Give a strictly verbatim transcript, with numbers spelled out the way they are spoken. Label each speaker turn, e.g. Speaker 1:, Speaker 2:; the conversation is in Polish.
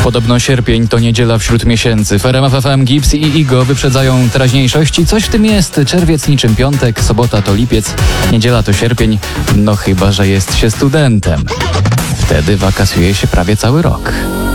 Speaker 1: Podobno sierpień to niedziela wśród miesięcy. W R M F F M Gibbs i Igo wyprzedzają teraźniejszości. Coś w tym jest. Czerwiec niczym piątek, sobota to lipiec, niedziela to sierpień. No chyba że jest się studentem. Wtedy wakacjuje się prawie cały rok.